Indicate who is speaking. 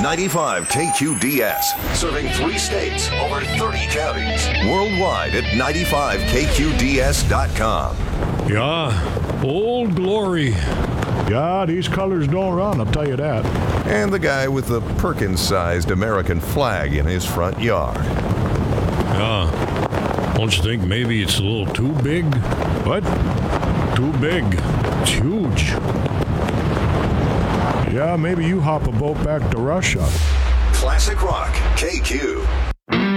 Speaker 1: 95 KQDS, serving 3 states, over 30 counties. Worldwide at 95KQDS.com.
Speaker 2: Yeah, Old Glory.
Speaker 3: Yeah, these colors don't run, I'll tell you that.
Speaker 1: And the guy with the Perkins-sized American flag in his front yard.
Speaker 2: Yeah. Don't you think maybe it's a little too big?
Speaker 3: What?
Speaker 2: Too big. It's huge.
Speaker 3: Yeah, maybe you hop a boat back to Russia.
Speaker 1: Classic Rock, KQ.